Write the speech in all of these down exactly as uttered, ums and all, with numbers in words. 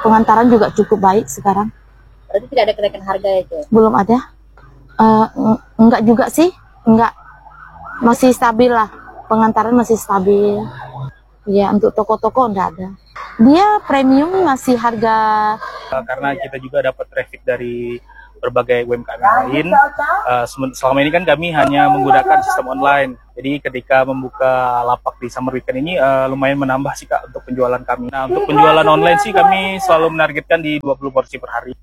pengantaran juga cukup baik sekarang. Berarti tidak ada kenaikan harga itu? Belum ada. Uh, enggak juga sih, enggak. Masih stabil lah, pengantaran masih stabil. Ya, untuk toko-toko enggak ada. Dia premium masih harga. Karena kita juga dapat traffic dari berbagai U M K M lain. Uh, selama ini kan kami hanya menggunakan sistem online. Jadi ketika membuka lapak di summer weekend ini uh, lumayan menambah sih Kak untuk penjualan kami. Nah, untuk penjualan online sih kami selalu menargetkan di dua puluh porsi per hari.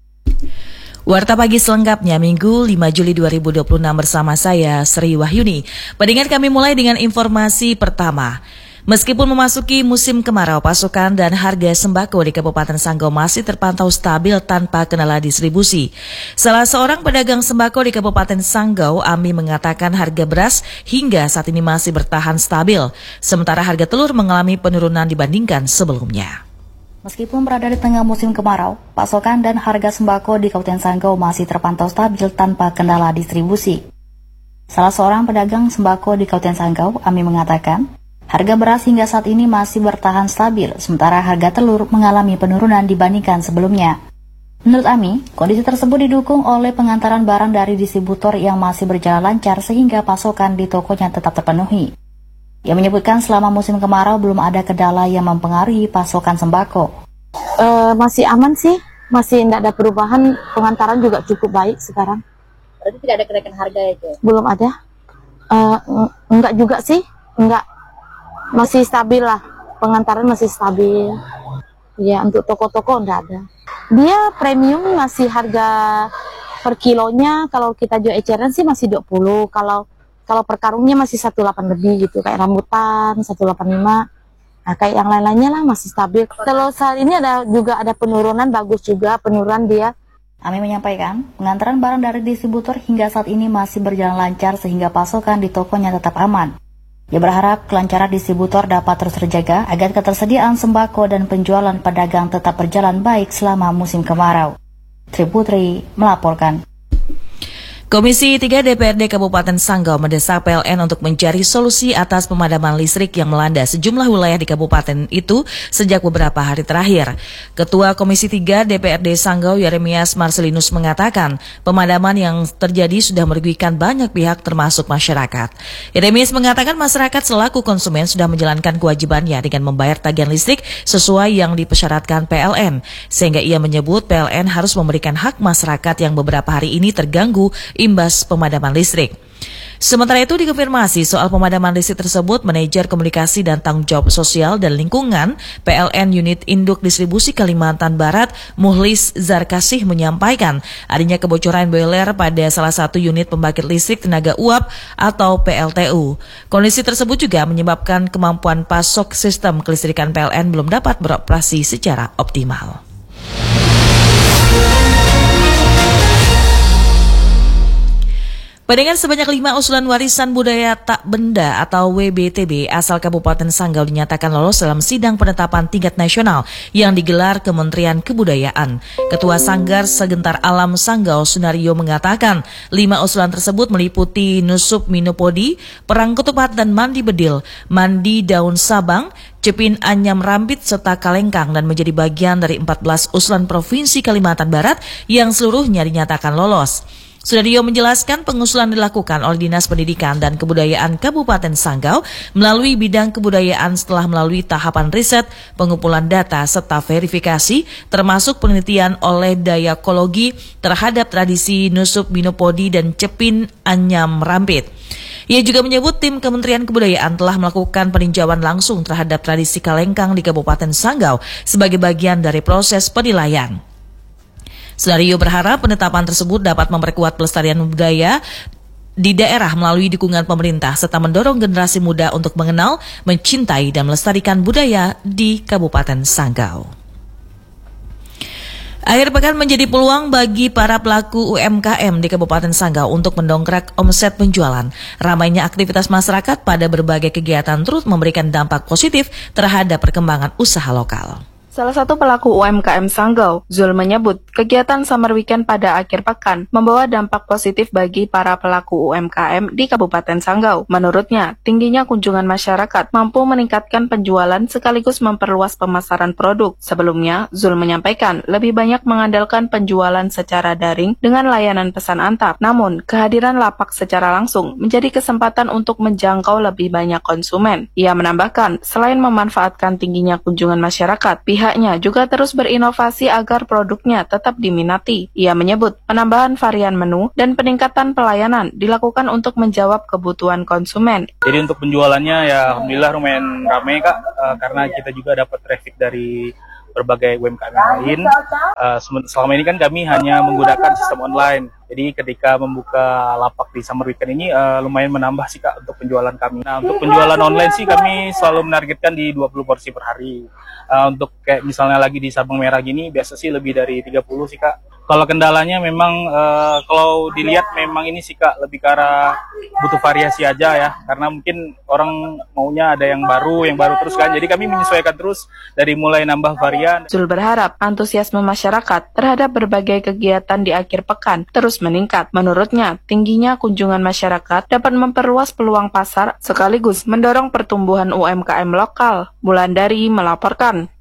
Warta Pagi selengkapnya Minggu lima Juli dua ribu dua puluh enam bersama saya Sri Wahyuni. Pendengar, kami mulai dengan informasi pertama. Meskipun memasuki musim kemarau, pasokan dan harga sembako di Kabupaten Sanggau masih terpantau stabil tanpa kendala distribusi. Salah seorang pedagang sembako di Kabupaten Sanggau, Ami, mengatakan harga beras hingga saat ini masih bertahan stabil, sementara harga telur mengalami penurunan dibandingkan sebelumnya. Meskipun berada di tengah musim kemarau, pasokan dan harga sembako di Kabupaten Sanggau masih terpantau stabil tanpa kendala distribusi. Salah seorang pedagang sembako di Kabupaten Sanggau, Ami, mengatakan harga beras hingga saat ini masih bertahan stabil, sementara harga telur mengalami penurunan dibandingkan sebelumnya. Menurut Ami, kondisi tersebut didukung oleh pengantaran barang dari distributor yang masih berjalan lancar sehingga pasokan di tokonya tetap terpenuhi. Ia menyebutkan selama musim kemarau belum ada kendala yang mempengaruhi pasokan sembako. Uh, masih aman sih, masih tidak ada perubahan, pengantaran juga cukup baik sekarang. Berarti tidak ada kenaikan harga itu? Belum ada. Uh, enggak juga sih, enggak. Masih stabil lah, pengantaran masih stabil. Ya, untuk toko-toko enggak ada. Dia premium masih harga per kilonya, kalau kita jual eceran sih masih dua puluh, kalau kalau per karungnya masih seratus delapan lebih gitu, kayak rambutan seratus delapan puluh lima. Nah, kayak yang lain-lainnya lah masih stabil. Kalau saat ini ada juga ada penurunan, bagus juga penurunan dia. Ami menyampaikan, pengantaran barang dari distributor hingga saat ini masih berjalan lancar sehingga pasokan di tokonya tetap aman. Ia berharap kelancaran distributor dapat terus terjaga agar ketersediaan sembako dan penjualan pedagang tetap berjalan baik selama musim kemarau. Tri Putri melaporkan. Komisi tiga D P R D Kabupaten Sanggau mendesak P L N untuk mencari solusi atas pemadaman listrik yang melanda sejumlah wilayah di kabupaten itu sejak beberapa hari terakhir. Ketua Komisi tiga D P R D Sanggau Yeremias Marcelinus mengatakan pemadaman yang terjadi sudah merugikan banyak pihak termasuk masyarakat. Yeremias mengatakan masyarakat selaku konsumen sudah menjalankan kewajibannya dengan membayar tagihan listrik sesuai yang dipersyaratkan P L N, sehingga ia menyebut P L N harus memberikan hak masyarakat yang beberapa hari ini terganggu imbas pemadaman listrik. Sementara itu dikonfirmasi soal pemadaman listrik tersebut, manajer komunikasi dan tanggung jawab sosial dan lingkungan P L N Unit Induk Distribusi Kalimantan Barat, Muhlis Zarkasih menyampaikan adanya kebocoran boiler pada salah satu unit pembangkit listrik tenaga uap atau P L T U. Kondisi tersebut juga menyebabkan kemampuan pasok sistem kelistrikan P L N belum dapat beroperasi secara optimal. Pendengar, sebanyak lima usulan warisan budaya tak benda atau W B T B asal Kabupaten Sanggau dinyatakan lolos dalam sidang penetapan tingkat nasional yang digelar Kementerian Kebudayaan. Ketua Sanggar Segentar Alam Sanggau, Sunario, mengatakan lima usulan tersebut meliputi Nusup Minopodi, Perang Ketupat dan Mandi Bedil, Mandi Daun Sabang, Cepin Anyam Rampit serta Kalengkang, dan menjadi bagian dari empat belas usulan Provinsi Kalimantan Barat yang seluruhnya dinyatakan lolos. Sunario menjelaskan pengusulan dilakukan oleh Dinas Pendidikan dan Kebudayaan Kabupaten Sanggau melalui bidang kebudayaan setelah melalui tahapan riset, pengumpulan data, serta verifikasi, termasuk penelitian oleh Dayakologi terhadap tradisi Nusup Minopodi dan Cepin Anyam Rampit. Ia juga menyebut tim Kementerian Kebudayaan telah melakukan peninjauan langsung terhadap tradisi Kalengkang di Kabupaten Sanggau sebagai bagian dari proses penilaian. Sunario berharap penetapan tersebut dapat memperkuat pelestarian budaya di daerah melalui dukungan pemerintah serta mendorong generasi muda untuk mengenal, mencintai, dan melestarikan budaya di Kabupaten Sanggau. Akhir pekan menjadi peluang bagi para pelaku U M K M di Kabupaten Sanggau untuk mendongkrak omset penjualan. Ramainya aktivitas masyarakat pada berbagai kegiatan turut memberikan dampak positif terhadap perkembangan usaha lokal. Salah satu pelaku U M K M Sanggau, Zul menyebut kegiatan Summer Weekend pada akhir pekan membawa dampak positif bagi para pelaku U M K M di Kabupaten Sanggau. Menurutnya, tingginya kunjungan masyarakat mampu meningkatkan penjualan sekaligus memperluas pemasaran produk. Sebelumnya, Zul menyampaikan lebih banyak mengandalkan penjualan secara daring dengan layanan pesan antar. Namun, kehadiran lapak secara langsung menjadi kesempatan untuk menjangkau lebih banyak konsumen. Ia menambahkan, selain memanfaatkan tingginya kunjungan masyarakat, pihaknya juga terus berinovasi agar produknya tetap diminati. Ia menyebut penambahan varian menu dan peningkatan pelayanan dilakukan untuk menjawab kebutuhan konsumen. Jadi untuk penjualannya ya alhamdulillah lumayan ramai Kak, uh, karena kita juga dapat traffic dari berbagai U M K M lain. Uh, selama ini kan kami hanya menggunakan sistem online. Jadi ketika membuka lapak di Summer Weekend ini uh, lumayan menambah sih Kak untuk penjualan kami. Nah untuk penjualan online sih kami selalu menargetkan di dua puluh porsi per hari. Uh, untuk kayak misalnya lagi di Sabang Merah gini biasa sih lebih dari tiga puluh sih Kak. Kalau kendalanya memang uh, kalau dilihat memang ini sih Kak lebih ke arah butuh variasi aja ya. Karena mungkin orang maunya ada yang baru, yang baru terus kan. Jadi kami menyesuaikan terus dari mulai nambah varian. Zul berharap antusiasme masyarakat terhadap berbagai kegiatan di akhir pekan terus meningkat. Menurutnya, tingginya kunjungan masyarakat dapat memperluas peluang pasar sekaligus mendorong pertumbuhan U M K M lokal. Wulandari melaporkan.